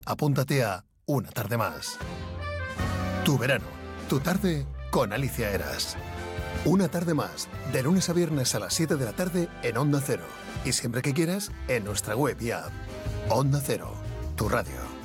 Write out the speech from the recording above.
Apúntate a Una tarde más. Tu verano, tu tarde con Alicia Eras. Una tarde más, de lunes a viernes a las 7 de la tarde en Onda Cero. Y siempre que quieras, en nuestra web y app. Onda Cero, tu radio.